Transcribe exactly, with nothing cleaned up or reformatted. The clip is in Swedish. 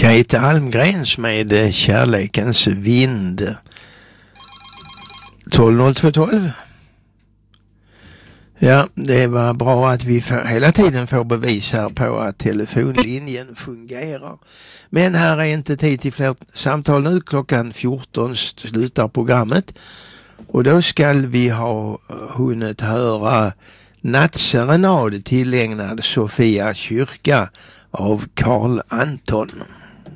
Greta Almgrens med Kärlekens vind. tolv noll två tolv. Ja, det var bra att vi får, hela tiden får bevis här på att telefonlinjen fungerar. Men här är inte tid till fler samtal nu. Klockan fjorton slutar programmet. Och då ska vi ha hunnit höra Nattserenad tillägnad Sofia kyrka av Carl Anton.